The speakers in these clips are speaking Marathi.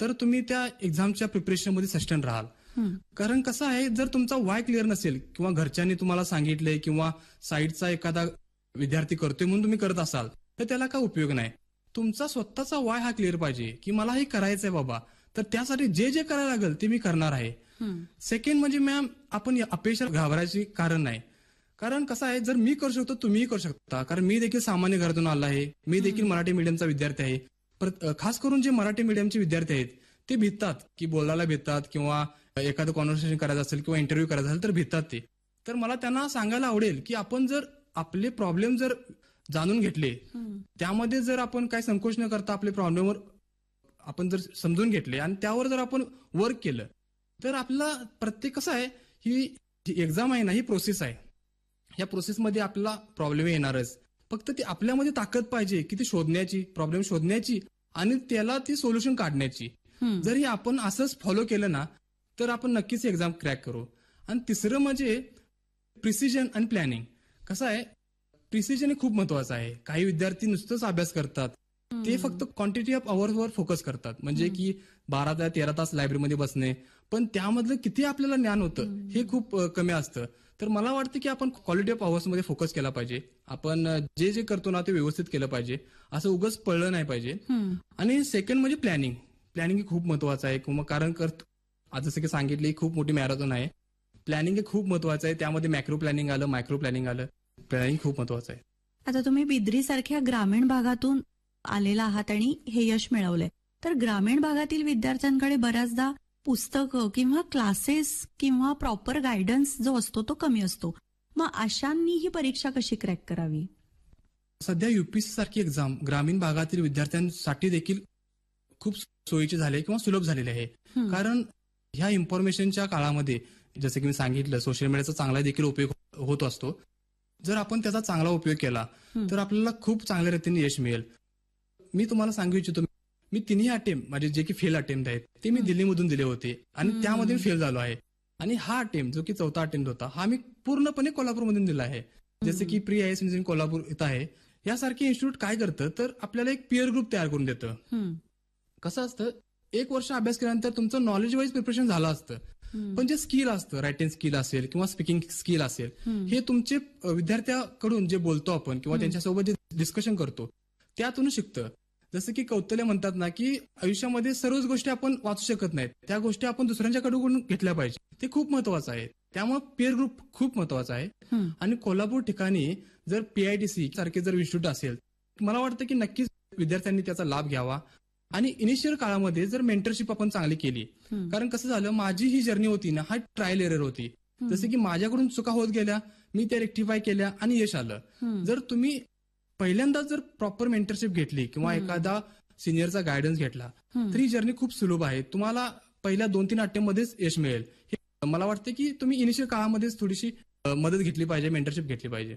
तर तुम्ही त्या एक्झामच्या प्रिपरेशनमध्ये सस्टेन राहाल. कारण कसं आहे, जर तुमचा वाय क्लिअर नसेल किंवा घरच्यांनी तुम्हाला सांगितलंय किंवा साईडचा एखादा विद्यार्थी करतोय म्हणून तुम्ही करत असाल तर त्याला काय उपयोग नाही. तुमचा स्वतःचा वाय हा क्लिअर पाहिजे की मला हे करायचंय बाबा, तर त्यासाठी जे जे करायला लागेल ते मी करणार आहे. सेकंड म्हणजे मॅम, आपण अपयश घाबरायची कारण नाही. कारण कसं आहे, जर मी करू शकतो तुम्हीही करू शकता. कारण मी देखील सामान्य घरातून आला आहे, मी देखील मराठी मीडियमचा विद्यार्थी आहे. खास करून जे मराठी मीडियमचे विद्यार्थी आहेत ते भितात की बोलायला भितात किंवा एखादं कॉन्व्हर्सेशन करायचं असेल किंवा इंटरव्ह्यू करायचा असेल तर भितात ते. तर मला त्यांना सांगायला आवडेल की आपण जर आपले प्रॉब्लेम जर जाणून घेतले, त्यामध्ये जर आपण काय संकोच न करता आपले प्रॉब्लेमवर आपण जर समजून घेतले आणि त्यावर जर आपण वर्क केलं तर आपला प्रत्येक कसं आहे, ही एक्झाम आहे ना, ही प्रोसेस आहे. या प्रोसेसमध्ये आपल्याला प्रॉब्लेम येणारच. फक्त ती आपल्यामध्ये ताकद पाहिजे की ती शोधण्याची, प्रॉब्लेम शोधण्याची आणि त्याला ती सोल्युशन काढण्याची. जर हे आपण असंच फॉलो केलं ना तर आपण नक्कीच एक्झाम क्रॅक करू. आणि तिसरं म्हणजे प्रिसिजन आणि प्लॅनिंग. कसं आहे, प्रिसिजन हे खूप महत्वाचं आहे. काही विद्यार्थी नुसतंच अभ्यास करतात, ते फक्त क्वांटिटी ऑफ अवर्सवर फोकस करतात. म्हणजे की 12 ते 13 तास लायब्ररीमध्ये बसणे, पण त्यामधलं किती आपल्याला ज्ञान होतं हे खूप कमी असतं. तर मला वाटतं की आपण क्वालिटी ऑफ अवर्समध्ये फोकस केला पाहिजे. आपण जे जे करतो ना ते व्यवस्थित केलं पाहिजे, असं उगाच पळलं नाही पाहिजे. आणि सेकंड म्हणजे प्लॅनिंग. प्लॅनिंग हे खूप महत्वाचं आहे. कारण आज जसं की सांगितलं, खूप मोठी मॅरेथॉन आहे. प्लॅनिंग हे खूप महत्वाचं आहे. त्यामध्ये मॅक्रो प्लॅनिंग आलं, मायक्रो प्लॅनिंग आलं. प्लॅनिंग खूप महत्वाचं आहे. आता तुम्ही बिद्री सारख्या ग्रामीण भागातून आलेला आहात आणि हे यश मिळवलंय, तर ग्रामीण भागातील विद्यार्थ्यांकडे बऱ्याचदा पुस्तकं किंवा क्लासेस किंवा प्रॉपर गायडन्स जो असतो तो कमी असतो. मग अशांनी ही परीक्षा कशी क्रॅक करावी? सध्या युपीएससी सारखी एक्झाम ग्रामीण भागातील विद्यार्थ्यांसाठी देखील खूप सोयीची झाली किंवा सुलभ झालेली आहे. कारण ह्या इन्फॉर्मेशनच्या काळामध्ये जसं की मी सांगितलं, सोशल मीडियाचा चांगला देखील उपयोग होत असतो. जर आपण त्याचा चांगला उपयोग केला तर आपल्याला खूप चांगल्या रीतीने यश मिळेल. मी तुम्हाला सांगू इच्छितो, मी तिन्ही अटेम्प्ट माझे जे की फेल अटेम्प्ट आहेत ते मी दिल्लीमधून दिले होते आणि त्यामध्ये फेल झालो आहे. आणि हा अटेम्प्ट जो की 4था अटेम्प्ट होता हा मी पूर्णपणे कोल्हापूरमधून दिला आहे. जसं की प्री आयएस इंजिनिअरिंग कोल्हापूर इथं आहे. यासारखे इन्स्टिट्यूट काय करतं तर आपल्याला एक पिअर ग्रुप तयार करून देतं. कसं असतं, 1 वर्ष अभ्यास केल्यानंतर तुमचं नॉलेज वाईज प्रिपरेशन झालं असतं, पण जे स्किल असतं, रायटिंग स्किल असेल किंवा स्पीकिंग स्किल असेल, हे तुमचे विद्यार्थ्याकडून जे बोलतो आपण किंवा त्यांच्यासोबत जे डिस्कशन करतो त्यातून शिकतं. जसं की कौतल्य म्हणतात ना की आयुष्यामध्ये सर्वच गोष्टी आपण वाचू शकत नाहीत, त्या गोष्टी आपण दुसऱ्यांच्याकडून घेतल्या पाहिजे. ते खूप महत्वाचं आहे. त्यामुळे पिअर ग्रुप खूप महत्वाचा आहे. आणि कोल्हापूर ठिकाणी जर पीआयटीसी सारखे जर इन्स्टिट्यूट असेल, मला वाटतं की नक्कीच विद्यार्थ्यांनी त्याचा लाभ घ्यावा. आणि इनिशियल काळामध्ये जर मेंटरशिप आपण चांगली केली, कारण कसं झालं, माझी ही जर्नी होती ना, हा ट्रायल एरर होती. जसं की माझ्याकडून चुका होत गेल्या, मी त्या रेक्टिफाय केल्या आणि यश आलं. जर तुम्ही पहिल्यांदा जर प्रॉपर मेंटरशिप घेतली किंवा एखादा सिनियरचा गायडन्स घेतला तर ही जर्नी खूप सुलभ आहे. तुम्हाला पहिल्या 2-3 अटेम्प्टमध्येच यश मिळेल. हे मला वाटतं की तुम्ही इनिशियल काळामध्येच थोडीशी मदत घेतली पाहिजे, मेंटरशिप घेतली पाहिजे.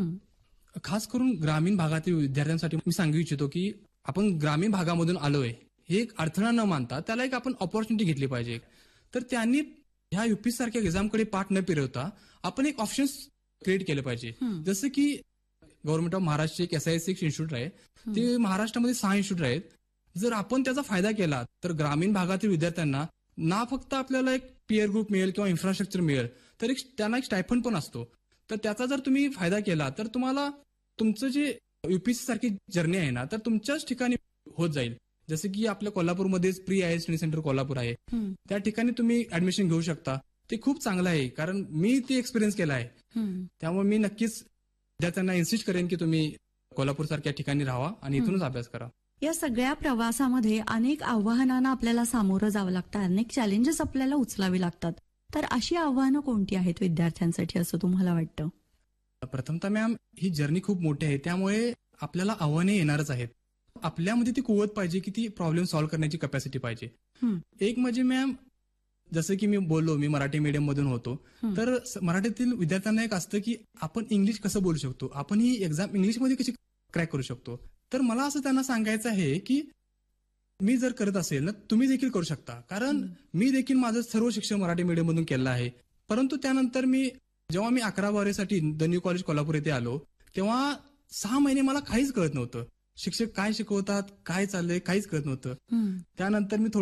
खास करून ग्रामीण भागातील विद्यार्थ्यांसाठी मी सांगू इच्छितो की आपण ग्रामीण भागामधून आलोय हे एक अडथळा न मानता त्याला एक आपण ऑपॉर्च्युनिटी घेतली पाहिजे. तर त्यांनी ह्या युपीएससी सारख्या एक्झामकडे पाठ न फिरवता आपण एक ऑप्शन क्रिएट केलं पाहिजे. जसं की गव्हर्नमेंट ऑफ महाराष्ट्र एक SISC इन्स्टिट्यूट आहे, ते महाराष्ट्रामध्ये 6 इन्स्टिट्यूट आहेत. जर आपण त्याचा फायदा केला तर ग्रामीण भागातील विद्यार्थ्यांना ना फक्त आपल्याला एक पिअर ग्रुप मिळेल किंवा इन्फ्रास्ट्रक्चर मिळेल, तर त्यांना एक स्टायफंड पण असतो. तर त्याचा जर तुम्ही फायदा केला तर तुम्हाला तुमचं जे युपीएससी सारखी जर्नी आहे ना तर तुमच्याच ठिकाणी होत जाईल. जसं की आपल्या कोल्हापूरमध्येच pre IS study centre Kolhapur आहे, त्या ठिकाणी तुम्ही ऍडमिशन घेऊ शकता. ते खूप चांगलं आहे, कारण मी ते एक्सपिरियन्स केला आहे. त्यामुळे मी नक्कीच विद्यार्थ्यांना इन्सिस्ट करेन की तुम्ही कोल्हापूर सारख्या ठिकाणी राहा आणि इथूनच अभ्यास करा. या सगळ्या प्रवासामध्ये अनेक आव्हानांना आपल्याला सामोरं जावं लागतं, अनेक चॅलेंजेस आपल्याला उचलावी लागतात. तर अशी आव्हानं कोणती आहेत विद्यार्थ्यांसाठी असं तुम्हाला वाटतं? प्रथमतः मॅम, ही जर्नी खूप मोठी आहे, त्यामुळे आपल्याला आव्हाने येणारच आहेत. आपल्यामध्ये ती कुवत पाहिजे की ती प्रॉब्लेम सॉल्व्ह करण्याची कॅपॅसिटी पाहिजे. एक म्हणजे मॅम, जसं की मी बोललो, मी मराठी मीडियम मधून होतो, तर मराठीतील विद्यार्थ्यांना एक असतं की आपण इंग्लिश कसं बोलू शकतो, आपण ही एक्झाम इंग्लिशमध्ये कशी क्रॅक करू शकतो. तर मला असं त्यांना सांगायचं आहे की मी जर करत असेल ना, तुम्ही देखील करू शकता. कारण मी देखील माझं सर्व शिक्षण मराठी मीडियम मधून केलं आहे. परंतु त्यानंतर जेव्हा मी 11वी-12वी द न्यू कॉलेज कोल्हापूर येथे आलो, तेव्हा 6 महिने मला काहीच कळत नव्हतं. शिक्षक काय शिकवतात, काय चाललंय, काहीच कळत नव्हतं. त्यानंतर मी